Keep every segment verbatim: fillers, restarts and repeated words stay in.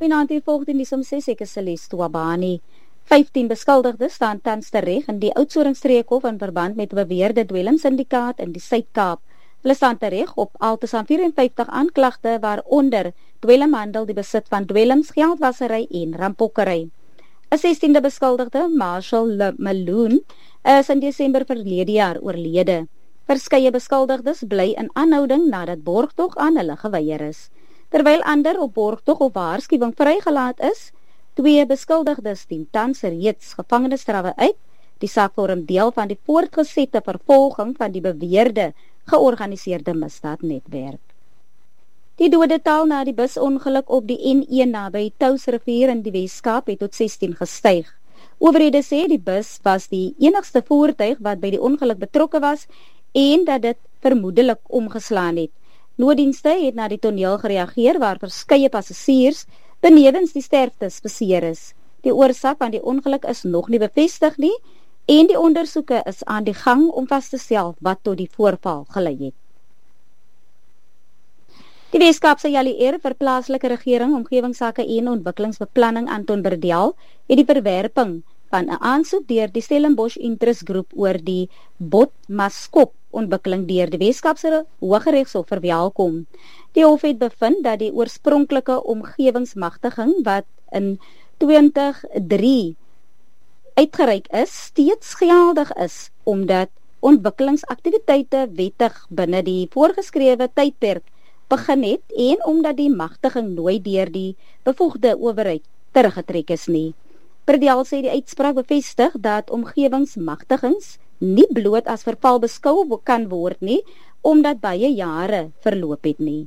Vanaand hier volg die nuus om ses, ek is Celeste Wabani. vyftien beskuldigdes staan tans tereg in die Oudtshoornstreekhof in verband met beweerde dwelmsyndikaat in die Suid-Kaap. Hulle staan tereg op altesaam vyf en vyftig aanklagte, waaronder dwelmhandel, die besit van dwelms, geldwasery en rampokkery. 'n sestiende beskuldigde, Marshall Malone, is in Desember verlede jaar oorlede. Verskeie beskuldigdes bly in aanhouding nadat borgtog aan hulle geweier is. Terwyl ander op borgtog of waarskuwing vrygelaat is, twee beskuldigdes dien tans reeds gevangenisstrawe uit. Die saak vorm deel van die voortgesette vervolging van die beweerde georganiseerde misdaadnetwerk. Die dodetal na die busongeluk op die N een naby Touwsrivier in die Weskaap het tot sestien gestyg. Owerhede sê die bus was die enigste voertuig wat by die ongeluk betrokke was en dat dit vermoedelik omgeslaan het. Nooddienste het na die toneel gereageer waar verskeie passasiers benewens die sterftes beseer is. Die oorsaak van die ongeluk is nog nie bevestig nie en die ondersoeke is aan die gang om vas te stel wat tot die voorval gelei het. Die Weskaapse Jalieer vir plaaslike regering, omgewingsake en ontwikkelingsbeplanning Anton Berdel het die verwerping van 'n aansoek deur die Stellenbosch Interest Groep oor die Botmaskop ontwikkeling deur die Weskaapse Hooggeregshof verwelkom. Die hof het bevind dat die oorspronklike omgewingsmagtiging wat in twintig drie uitgereik is, steeds geldig is, omdat ontwikkelingsaktiwiteite wettig binne die voorgeskrewe tydperk begin het en omdat die magtiging nooit deur die bevoegde owerheid teruggetrek is nie. Berdel sê die uitspraak bevestig dat omgewingsmagtigings nie bloot as verval beskou kan word nie, omdat baie jare verloop het nie.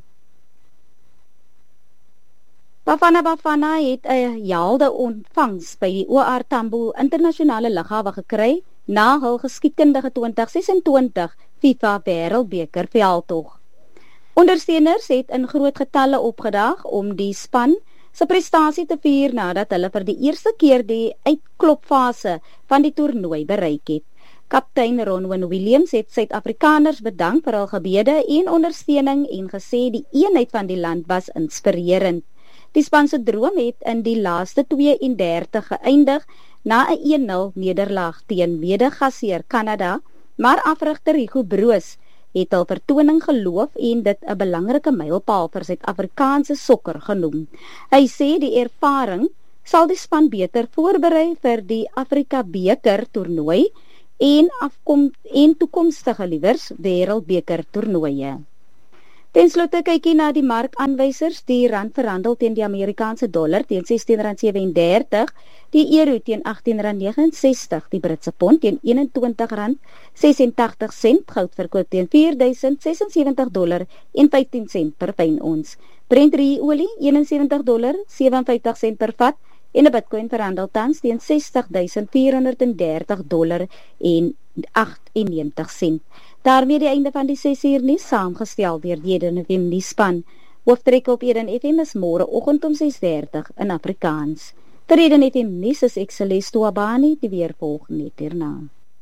Bafana Bafana het 'n jaalde ontvangs by die O R Tambo internasionale lughawe gekry na hul geskiedkundige twintig ses en twintig FIFA Wêreldbeker veldtog. Ondersteuners het in groot getalle opgedaag om die span se prestasie te vier nadat hulle vir die eerste keer die uitklopfase van die toernooi bereik het. Kaptein Ronwen Williams het Suid-Afrikaners bedank vir hul gebede en ondersteuning en gesê die eenheid van die land was inspirerend. Die span se droom het in die laaste twee en dertig geëindig na 'n een nul nederlaag teen mede-gasheer Kanada, maar afrigter Hugo Broos het hul vertoning geloof en dit 'n belangrike mylpaal vir Suid-Afrikaanse sokker genoem. Hy sê die ervaring sal die span beter voorberei vir die Afrika Beker toernooi en afkom en toekomstige liewers Wêreldbeker toernooie. Ten slotte kykie na die markaanwysers, die rand verhandel teen die Amerikaanse dollar teen sestien rand sewe en dertig, die euro teen agttien rand nege en sestig, die Britse pond teen eenentwintig rand ses en tagtig sent, goud verkoop teen vier duisend ses en sewenttig dollar en vyftien sent per fyn ons. Brent olie een en sewenttig dollar sewe en vyftig sent per vat en 'n Bitcoin verhandel tans teen sestig duisend vier honderd en dertig dollar en agt en negentig sent. Daarmee die einde van die ses uur nuus saamgestel deur die Eden F M nuusspan. Hooftrek op Eden F M is môre oggend om ses dertig in Afrikaans. Vir Eden F M nuus is ek Celeste Wabani, die weer volg net hierna.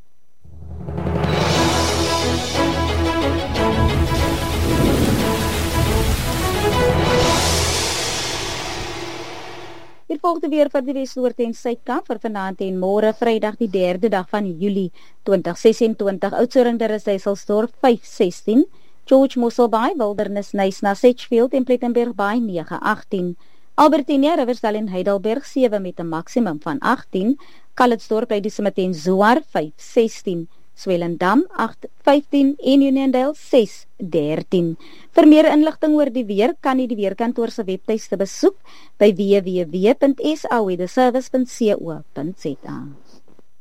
Hier volg die weer vir die Wes-Noord en Suid-Kaap vir vanaand en môre Vrydag die derde dag van Julie twintig sesentwintig. Oudtshoorn Duyselsdorp vyf sestien, George Mossel Bay, Wilderness Knysna, Sedgefield en Plettenberg Bay nege agtien. Albertina, Riversdale en Heidelberg sewe met 'n maksimum van agtien. Calitzdorp, Ladysmith en Zoar vyf sestien. Swellendam agt vyftien en Uniondale ses dertien. Vir meer inligting oor die weer kan jy die weerkantoor se webtuiste besoek by w w w punt s a weatherservice punt co punt za.